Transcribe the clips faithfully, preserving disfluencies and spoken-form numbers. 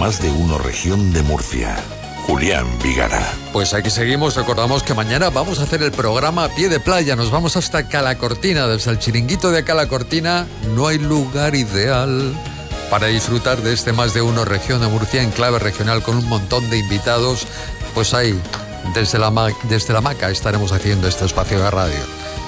Más de Uno Región de Murcia. Julián Vigara. Pues aquí seguimos. Recordamos que mañana vamos a hacer el programa a pie de playa. Nos vamos hasta Calacortina. Desde el chiringuito de Calacortina no hay lugar ideal para disfrutar de este Más de Uno Región de Murcia en clave regional, con un montón de invitados. Pues ahí, desde la, desde la hamaca estaremos haciendo este espacio de radio.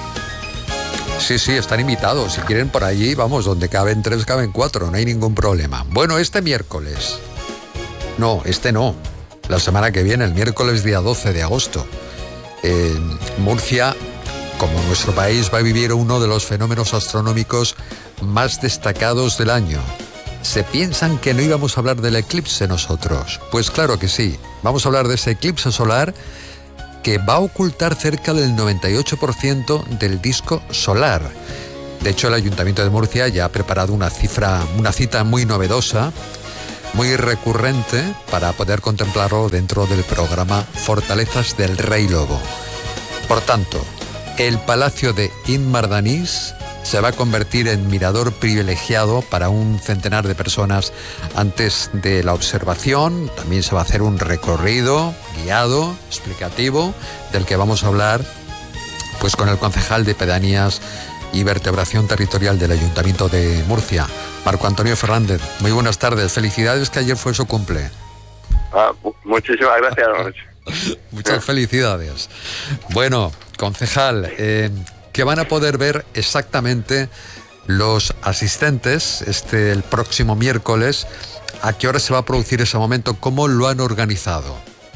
Sí, sí, están invitados. Si quieren por allí, vamos, donde caben tres, caben cuatro. No hay ningún problema. Bueno, este miércoles. No, este no. La semana que viene, el miércoles día doce de agosto, eh, Murcia, como nuestro país, va a vivir uno de los fenómenos astronómicos más destacados del año. ¿Se piensan que no íbamos a hablar del eclipse nosotros? Pues claro que sí. Vamos a hablar de ese eclipse solar que va a ocultar cerca del noventa y ocho por ciento del disco solar. De hecho, el Ayuntamiento de Murcia ya ha preparado una cifra, una cita muy novedosa, muy recurrente, para poder contemplarlo dentro del programa Fortalezas del Rey Lobo. Por tanto, el Palacio de Inmardanís se va a convertir en mirador privilegiado para un centenar de personas antes de la observación. También se va a hacer un recorrido guiado, explicativo, del que vamos a hablar pues con el concejal de Pedanías y Vertebración Territorial del Ayuntamiento de Murcia, Marco Antonio Fernández. Muy buenas tardes, felicidades, que ayer fue su cumple. Ah, muchísimas gracias. Muchas felicidades. Bueno, concejal, eh, ¿qué van a poder ver exactamente los asistentes este el próximo miércoles? ¿A qué hora se va a producir ese momento? ¿Cómo lo han organizado?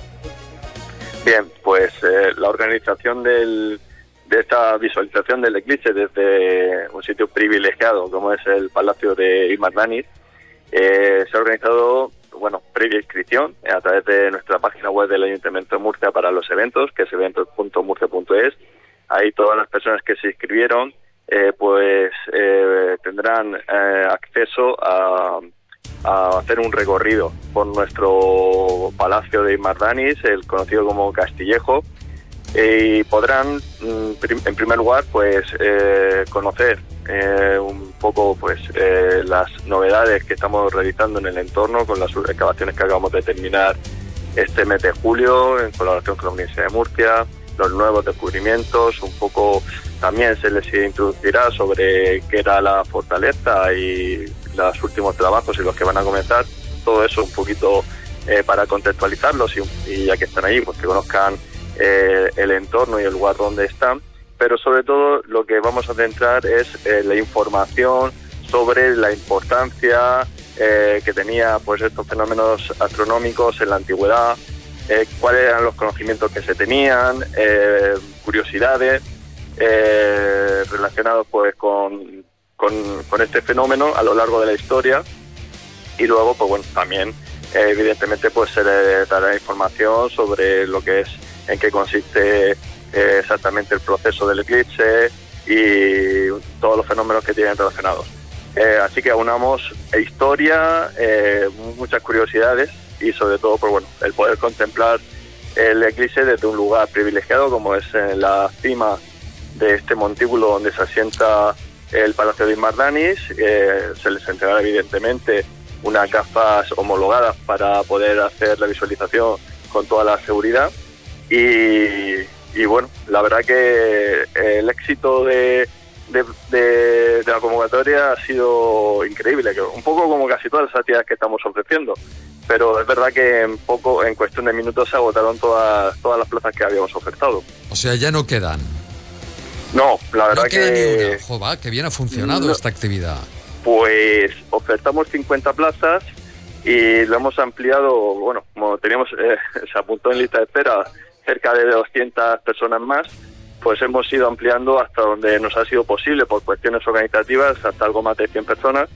Bien, pues eh, la organización del de esta visualización del eclipse desde un sitio privilegiado como es el Palacio de Inmardanís, eh, se ha organizado, bueno, previa inscripción a través de nuestra página web del Ayuntamiento de Murcia para los eventos, que es eventos punto murcia punto es. Ahí todas las personas que se inscribieron eh, pues eh, tendrán eh, acceso a, a hacer un recorrido por nuestro Palacio de Inmardanís, el conocido como Castillejo, y podrán, en primer lugar, pues eh, conocer eh, un poco pues eh, las novedades que estamos realizando en el entorno con las excavaciones que acabamos de terminar este mes de julio en colaboración con la Universidad de Murcia, los nuevos descubrimientos. Un poco también se les introducirá sobre qué era la fortaleza y los últimos trabajos y los que van a comenzar. Todo eso un poquito eh, para contextualizarlos y, y ya que están ahí, pues que conozcan Eh, el entorno y el lugar donde están, pero sobre todo lo que vamos a centrar es eh, la información sobre la importancia eh, que tenía pues estos fenómenos astronómicos en la antigüedad, eh, cuáles eran los conocimientos que se tenían, eh, curiosidades eh, relacionados pues con, con, con este fenómeno a lo largo de la historia, y luego pues bueno, también eh, evidentemente pues se le dará información sobre lo que es, en qué consiste eh, exactamente el proceso del eclipse y todos los fenómenos que tienen relacionados. Eh, así que aunamos historia, eh, muchas curiosidades y sobre todo pues bueno, el poder contemplar el eclipse desde un lugar privilegiado como es en la cima de este montículo donde se asienta el Palacio de Inmardanís. Eh, se les entregará evidentemente unas gafas homologadas para poder hacer la visualización con toda la seguridad. Y, y bueno, la verdad que el éxito de, de, de, de la convocatoria ha sido increíble, que un poco como casi todas las actividades que estamos ofreciendo, pero es verdad que en poco, en cuestión de minutos se agotaron todas, todas las plazas que habíamos ofertado. O sea, ya no quedan. No, la verdad no queda que... ni una. Jova, que bien ha funcionado no, esta actividad. Pues ofertamos cincuenta plazas y lo hemos ampliado, bueno, como teníamos, eh, se apuntó en lista de espera cerca de doscientas personas más, pues hemos ido ampliando hasta donde nos ha sido posible por cuestiones organizativas, hasta algo más de cien personas.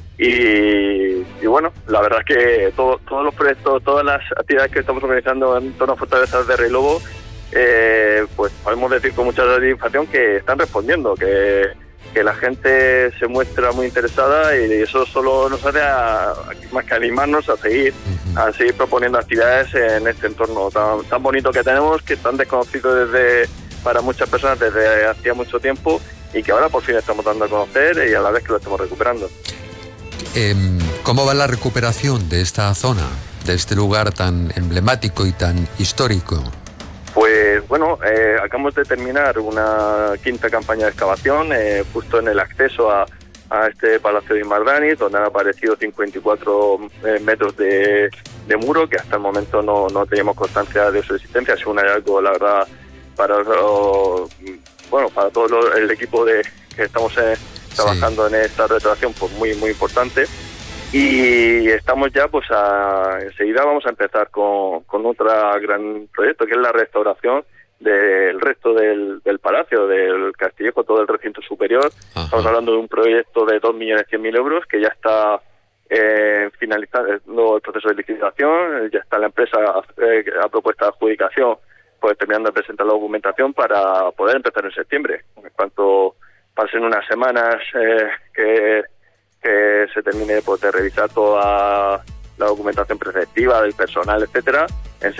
Y, y bueno, la verdad es que todo, todos los proyectos, todas las actividades que estamos organizando en torno a Fortalezas de Rey Lobo, eh, pues podemos decir con mucha satisfacción que están respondiendo, que, que la gente se muestra muy interesada, y eso solo nos hace a, más que animarnos a seguir, a seguir proponiendo actividades en este entorno tan, tan bonito que tenemos, que es tan desconocido desde para muchas personas desde hacía mucho tiempo y que ahora por fin estamos dando a conocer y a la vez que lo estamos recuperando. Eh, ¿Cómo va la recuperación de esta zona, de este lugar tan emblemático y tan histórico? Pues bueno, eh, acabamos de terminar una quinta campaña de excavación eh, justo en el acceso a, a este Palacio de Imardani, donde han aparecido cincuenta y cuatro eh, metros de, de muro, que hasta el momento no, no teníamos constancia de su existencia. Ha sido un hallazgo, la verdad, para, uh, bueno, para todo lo, el equipo de que estamos eh, trabajando sí. en esta restauración, pues muy, muy importante. Y estamos ya, pues a, enseguida vamos a empezar con, con otro gran proyecto, que es la restauración del resto del, del palacio, del castillejo, todo el recinto superior. Ajá. Estamos hablando de un proyecto de dos millones cien mil euros que ya está eh, finalizando el proceso de licitación, ya está la empresa eh, a propuesta de adjudicación, pues terminando de presentar la documentación para poder empezar en septiembre. En cuanto pasen unas semanas eh, que... que se termine pues, de revisar toda la documentación preceptiva del personal, etcétera,